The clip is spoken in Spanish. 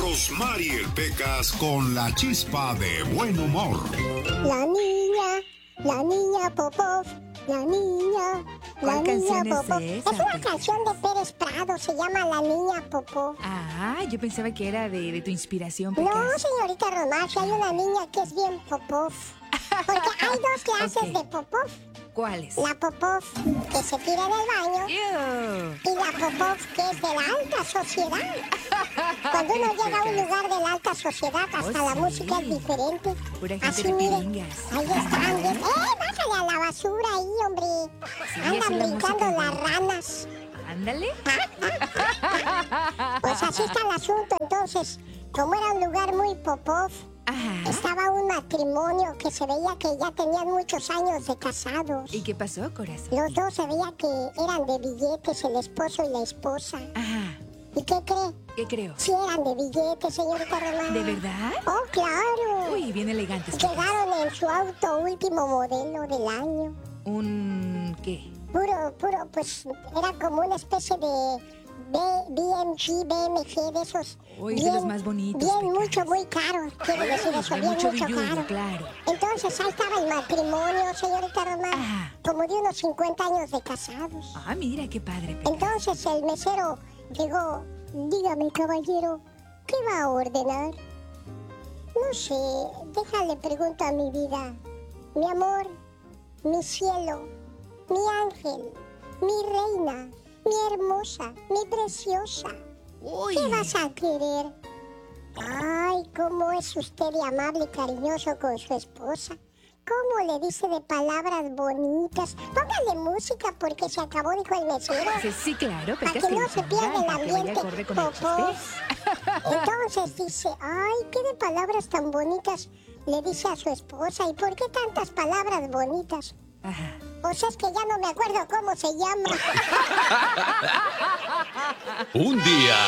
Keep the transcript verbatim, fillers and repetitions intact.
Rosmarie el Pecas con la chispa de buen humor. La niña, la niña Popov, la niña, la ¿Cuál niña canción es Popov. esa, Es una Pecas? canción de Pérez Prado, se llama La niña Popov. Ah, yo pensaba que era de, de tu inspiración, No, Pecas. señorita Román, si hay una niña que es bien Popov. Porque hay dos clases Ok. de Popov. ¿Cuáles? La Popov que se tira en el baño Ew. y la Popov que es de la alta sociedad. Cuando uno llega a un lugar de la alta sociedad, hasta Oh, la sí. música es diferente. Pura gente Así, de mire, piringas. ahí están. bien. ¡Eh, bájale a la basura ahí, hombre! Sí, así Andan la brincando música es las bonita. ranas. Ándale. Pues así está el asunto. Entonces, como era un lugar muy Popov, Ajá. estaba un matrimonio que se veía que ya tenían muchos años de casados. ¿Y qué pasó, corazón? Los dos se veía que eran de billetes, el esposo y la esposa. Ajá. ¿Y qué cree? ¿Qué creo? Sí eran de billetes, señorita Román. ¿De verdad? Oh, claro. Uy, bien elegantes. Pecas. Llegaron en su auto último modelo del año. ¿Un qué? Puro, puro, pues era como una especie de B, BMG, B M G, de esos. Uy, de los más bonitos, Bien, Pecas. mucho, muy caros. Quiero decir eso, De bien, mucho mucho billuyo, caro. claro. Entonces ahí estaba el matrimonio, señorita Román. Ajá. Como de unos cincuenta años de casados. Ah, mira, qué padre, Pecas. Entonces el mesero llegó. Dígame, caballero, ¿qué va a ordenar? No sé, déjale pregunto a mi vida. Mi amor, mi cielo, mi ángel, mi reina, mi hermosa, mi preciosa. Uy. ¿Qué vas a querer? Ay, cómo es usted de amable y cariñoso con su esposa. ¿Cómo le dice de palabras bonitas? Póngale música porque se acabó, dijo el mesero. Sí, sí, claro, Para Pecas. que no lo se ponga, pierda el para que vaya ambiente acorde con el popó. chiste. Entonces dice, ay, qué de palabras tan bonitas le dice a su esposa. ¿Y por qué tantas palabras bonitas? Ajá. Pues es que ya no me acuerdo cómo se llama. Un día